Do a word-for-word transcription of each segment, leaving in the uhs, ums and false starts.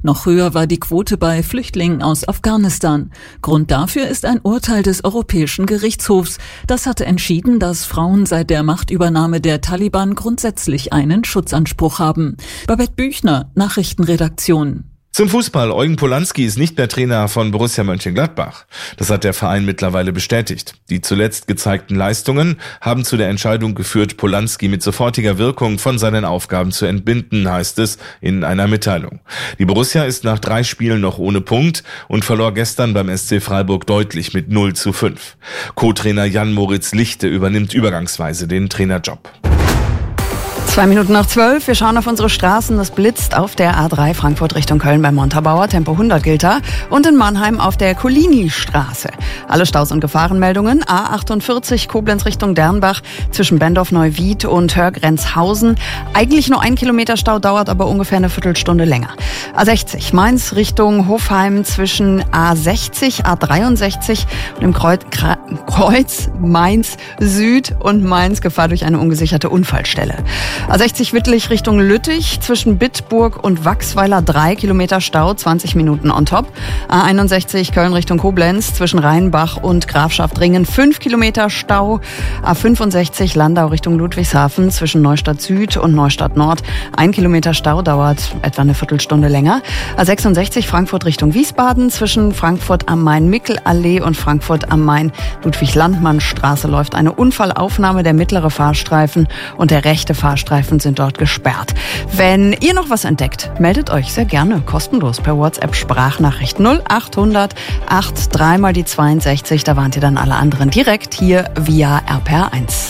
Noch höher war die Quote bei Flüchtlingen aus Afghanistan. Grund dafür ist ein Urteil des Europäischen Gerichtshofs. Das hatte entschieden, dass Frauen seit der Machtübernahme der Taliban grundsätzlich einen Schutzanspruch haben. Babette Büchner, Nachrichtenredaktion. Zum Fußball. Eugen Polanski ist nicht mehr Trainer von Borussia Mönchengladbach. Das hat der Verein mittlerweile bestätigt. Die zuletzt gezeigten Leistungen haben zu der Entscheidung geführt, Polanski mit sofortiger Wirkung von seinen Aufgaben zu entbinden, heißt es in einer Mitteilung. Die Borussia ist nach drei Spielen noch ohne Punkt und verlor gestern beim S C Freiburg deutlich mit null zu fünf. Co-Trainer Jan-Moritz Lichte übernimmt übergangsweise den Trainerjob. Zwei Minuten nach zwölf, wir schauen auf unsere Straßen. Das blitzt auf der A drei Frankfurt Richtung Köln bei Montabaur, Tempo hundert gilt da. Und in Mannheim auf der Collini-Straße. Alle Staus und Gefahrenmeldungen. A achtundvierzig Koblenz Richtung Dernbach zwischen Bendorf-Neuwied und Hörgrenzhausen. Eigentlich nur ein Kilometer Stau, dauert aber ungefähr eine Viertelstunde länger. A sechzig Mainz Richtung Hofheim zwischen A sechzig, A dreiundsechzig und im Kreuz, Kreuz Mainz Süd und Mainz Gefahr durch eine ungesicherte Unfallstelle. A sechzig Wittlich Richtung Lüttich zwischen Bitburg und Wachsweiler drei Kilometer Stau, zwanzig Minuten on top. A einundsechzig Köln Richtung Koblenz zwischen Rheinbach und Grafschaftringen fünf Kilometer Stau. A fünfundsechzig Landau Richtung Ludwigshafen zwischen Neustadt Süd und Neustadt Nord ein Kilometer Stau, dauert etwa eine Viertelstunde länger. A sechsundsechzig Frankfurt Richtung Wiesbaden zwischen Frankfurt am Main-Mickelallee und Frankfurt am Main Ludwig-Landmann-Straße läuft eine Unfallaufnahme. Der mittlere Fahrstreifen und der rechte Fahrstreifen sind dort gesperrt. Wenn ihr noch was entdeckt, meldet euch sehr gerne kostenlos per WhatsApp Sprachnachricht null acht hundert acht drei mal die zweiundsechzig. Da warnt ihr dann alle anderen direkt hier via R P R eins.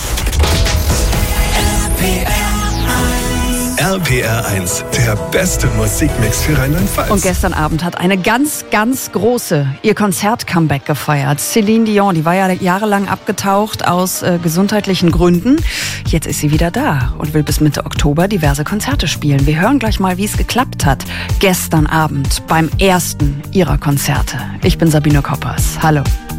R P R eins, der beste Musikmix für Rheinland-Pfalz. Und gestern Abend hat eine ganz, ganz große ihr Konzert-Comeback gefeiert. Celine Dion, die war ja jahrelang abgetaucht aus äh, gesundheitlichen Gründen. Jetzt ist sie wieder da und will bis Mitte Oktober diverse Konzerte spielen. Wir hören gleich mal, wie es geklappt hat. Gestern Abend beim ersten ihrer Konzerte. Ich bin Sabine Koppers. Hallo.